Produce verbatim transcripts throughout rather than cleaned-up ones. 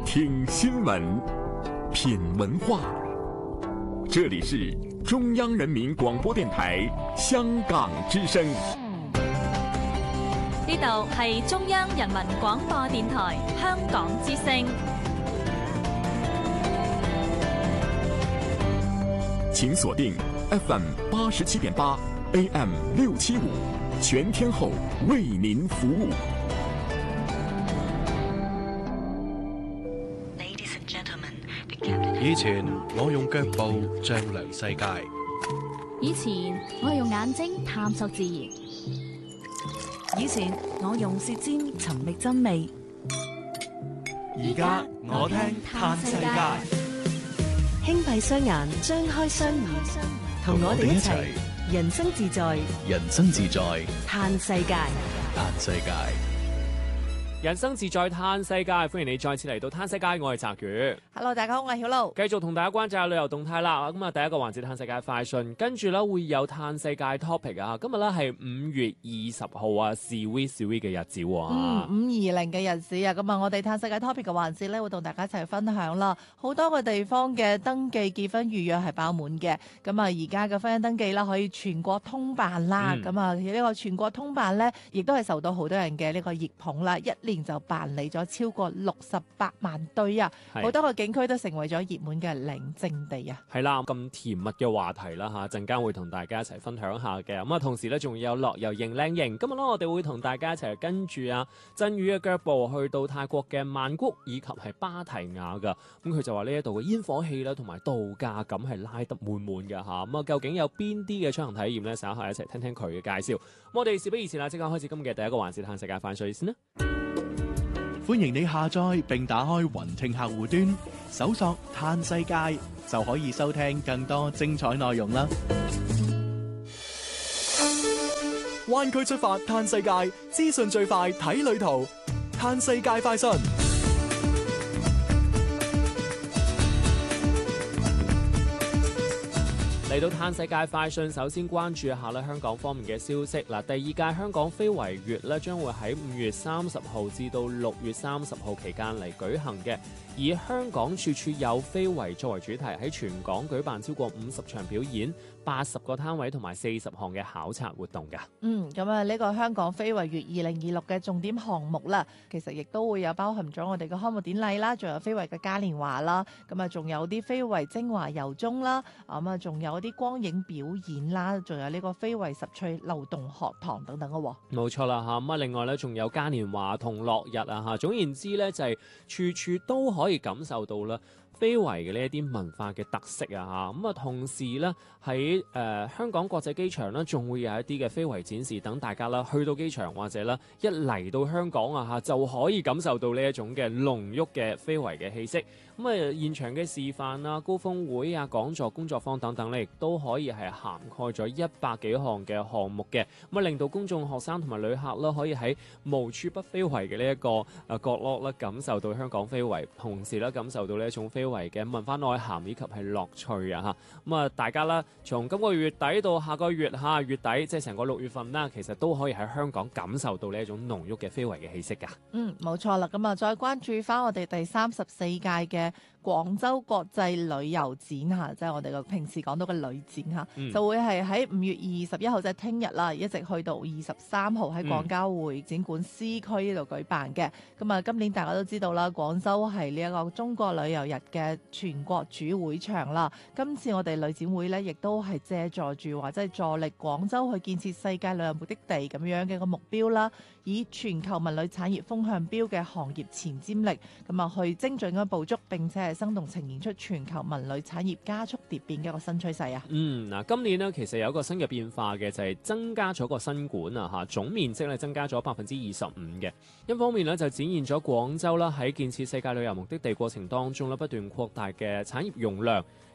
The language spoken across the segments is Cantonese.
聽新聞，品文化。這裡是中央人民廣播電台香港之聲。 呢度係中央人民廣播電台香港之聲。 請鎖定 F M 八十七點八 A M 六七五，全天候為您服務。 以前我用腳步丈量世界， 以前我用眼睛探索自然， 以前我用舌尖尋覓真味， 而家我聽嘆世界。 輕閉雙眼，張開雙耳，同我哋一齊人生自在， 人生自在嘆世界， 嘆世界。 人生自在嘆世界，歡迎你再次嚟到嘆世界，我係澤宇。 Hello， 大家好，我係曉露。繼續同大家關注下旅遊動態啦。咁啊，第一個環節嘆世界快訊，跟住咧會有嘆世界 topic 啊。今日咧係五月二十號啊，sweet sweet 嘅日子喎。 嗯，五二零嘅日子啊，咁啊，我哋嘆世界 topic 嘅環節咧，會同大家一齊分享啦。好多個地方嘅登記結婚預約係爆滿嘅。咁啊，而家嘅婚姻登記啦，可以全國通辦啦。咁、嗯、啊，呢、這個全國通辦咧，亦都係受到好多人嘅呢個熱捧啦。一年就辦理咗超過六十八萬對啊，好多個景區都成為咗熱門嘅領證地啊。 係啦，咁甜蜜嘅話題啦嚇，陣間會同大家一齊分享下嘅。咁啊，同時咧仲有樂遊認靚型。今日咧我哋會同大家一齊跟住啊振宇嘅腳步去到泰國嘅曼谷以及係芭提雅噶。咁佢就話呢一度嘅煙火氣啦同埋度假感係拉得滿滿嘅嚇。咁啊，究竟有邊啲嘅出行體驗咧？稍後一齊聽聽佢嘅介紹。咁我哋事不宜遲啦，即刻開始今日嘅第一個環節嘆世界快訊先啦。 歡迎你下載並打開雲聽客戶端，搜索嘆世界就可以收聽更多精彩內容啦。灣區出發嘆世界，資訊最快睇旅途，嘆世界快訊。 嚟到嘆世界快訊，首先關注一下咧香港方面嘅消息。嗱，第二屆香港非遺月咧將會喺五月三十號至到六月三十號期間嚟舉行嘅，以香港處處有非遺作為主題，喺全港舉辦超過五十場表演、八十個攤位同埋四十項嘅考察活動㗎。 嗯，咁啊呢個香港非遺月二零二六嘅重點項目啦，其實亦都會有包含咗我哋嘅開幕典禮啦，仲有非遺嘅嘉年華啦，咁啊仲有啲非遺精華遊蹤啦，咁啊仲有啲光影表演啦，仲有呢個非遺十趣流動學堂等等嘅喎。 冇錯啦嚇，咁啊另外咧仲有嘉年華同樂日啊嚇，總言之咧就係處處都可以感受到啦非遺嘅呢一啲文化嘅特色啊嚇，咁啊同時咧喺誒香港國際機場咧仲會有一啲嘅非遺展示，等大家啦去到機場或者咧一嚟到香港啊嚇就可以感受到呢一種嘅濃郁嘅非遺嘅氣息。咁啊現場嘅示範啊、高峰會啊、講座、工作坊等等咧，亦都可以係涵蓋咗一百幾項嘅項目嘅，咁啊令到公眾、學生同埋旅客啦可以喺無處不非遺嘅呢一個誒角落咧感受到香港非遺，同時咧感受到呢一種非遺嘅文化內涵以及係樂趣啊嚇。咁啊大家啦從今個月底到下個月嚇月底，即係成個六月份啦，其實都可以喺香港感受到呢一種濃郁嘅非遺嘅氣息㗎。 嗯，冇錯啦。咁啊再關注翻我哋第三十四屆嘅廣州國際旅遊展嚇，即係我哋個平時講到嘅旅展嚇、嗯，就會係喺五月二十一號即係聽日啦，一直去到二十三號喺廣交會展館 C 區呢度舉辦嘅。咁、嗯、啊，今年大家都知道啦，廣州係呢一個中國旅遊日嘅全國主會場啦。今次我哋旅展會呢，亦都係借助住話即係助力廣州去建設世界旅遊目的地咁樣嘅一個目標啦，以全球文旅產業風向標嘅行業前瞻力，咁啊去精準咁捕捉並且係生動呈現出全球文旅產業加速蝶變嘅一個新趨勢啊！ 嗯，嗱，今年呢，其實有一個新嘅變化嘅，就係、是、增加咗個新館啊嚇，總面積咧增加咗百分之二十五嘅。一方面呢，就展現咗廣州啦喺建設世界旅遊目的地過程當中咧不斷擴大嘅產業容量。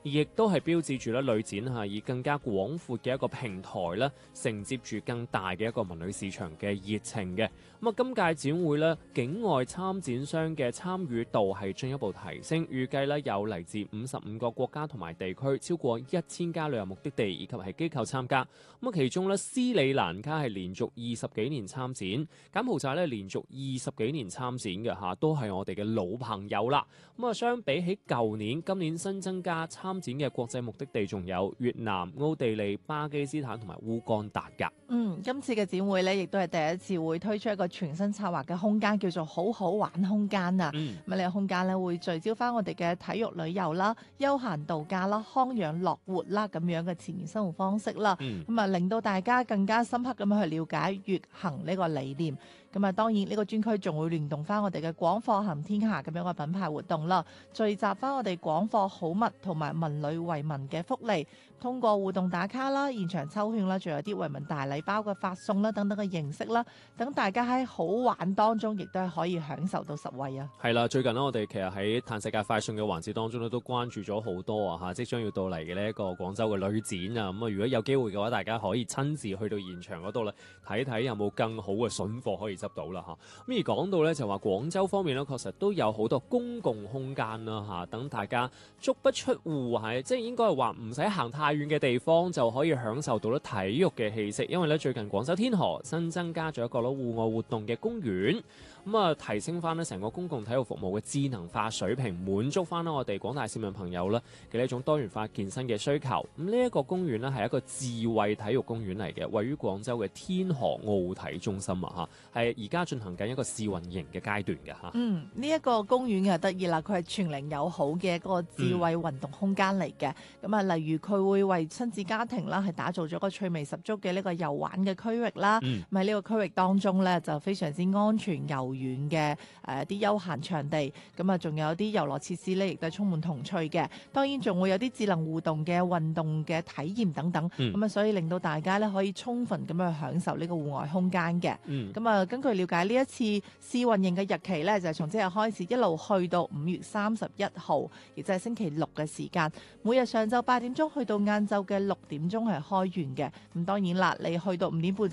亦都係標誌住咧旅展嚇以更加廣闊嘅一個平台咧，承接住更大嘅一個文旅市場嘅熱情嘅。咁啊，今屆展會咧，境外參展商嘅參與度係進一步提升，預計咧有嚟自五十五個國家同埋地區，超過一千家旅遊目的地以及係機構參加。咁啊，其中咧斯里蘭卡係連續二十幾年參展，柬埔寨咧連續二十幾年參展嘅嚇，都係我哋嘅老朋友啦。咁啊，相比起舊年，今年新增加參展嘅國際目的地仲有越南、奧地利、巴基斯坦同埋烏干達㗎。 嗯，今次嘅展會咧，亦都係第一次會推出一個全新策劃嘅空間，叫做好好玩空間啊。咁啊、嗯，呢個空間咧會聚焦翻我哋嘅體育旅遊啦、休閒度假啦、康養樂活啦咁樣嘅自然生活方式啦。咁啊、嗯，令到大家更加深刻咁樣去了解粵行呢個理念。咁啊，當然呢個專區仲會聯動翻我哋嘅廣貨行天下咁樣嘅品牌活動啦，聚集翻我哋廣貨好物同埋文旅惠民嘅福利，通過互動打卡啦、現場抽券啦，仲有啲惠民大禮包嘅發送啦等等嘅形式啦，等大家喺好玩當中，亦都係可以享受到實惠啊！係啦，最近呢，我哋其實喺嘆世界快訊嘅環節當中咧，都關注咗好多啊嚇，即將要到嚟嘅呢一個廣州嘅旅展啊，咁啊，如果有機會嘅話，大家可以親自去到現場嗰度咧，睇睇有冇更好嘅筍貨可以執到啦嚇。咁而講到咧就話廣州方面咧，確實都有好多公共空間啦嚇，等大家足不出戶係，即係應該係話唔使行太遠嘅地方就可以享受到咧體育嘅氣息。因為咧最近廣州天河新增加咗一個咯戶外活動嘅公園，咁啊提升翻咧成個公共體育服務嘅智能化水平，滿足翻啦我哋廣大市民朋友咧嘅呢一種多元化健身嘅需求。咁呢一個公園咧係一個智慧體育公園嚟嘅，位於廣州嘅天河奧體中心啊嚇，係而家進行緊一個試運營嘅階段嘅嚇。 嗯，呢、這、一個公園嘅得意啦，佢係全齡友好嘅一個智慧運動空間嚟嘅。咁啊、嗯，例如佢會為親子家庭啦，係打造咗個趣味十足嘅呢個遊玩嘅區域啦。咁喺呢個區域當中咧，就非常之安全柔軟嘅誒啲休閒場地。咁啊，仲有啲遊樂設施咧，亦都係充滿童趣嘅。當然仲會有啲智能互動嘅運動嘅體驗等等。咁啊、嗯，所以令到大家咧可以充分咁樣去享受呢個戶外空間嘅。咁啊、嗯，根據了解，呢一次試運營嘅日期咧，就係從即日開始一路去到五月三十一號，亦即係星期六嘅時間，每日上晝八點鐘去到晏晝嘅六點鐘係開園嘅。咁當然啦，你去到五點半就